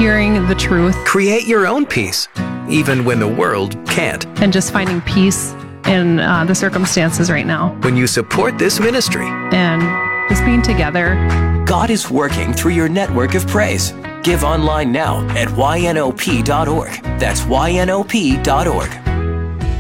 hearing the truth. Create your own peace, even when the world can't. And just finding peace in the circumstances right now. When you support this ministry. And just being together. God is working through your network of praise. Give online now at ynop.org. That's ynop.org.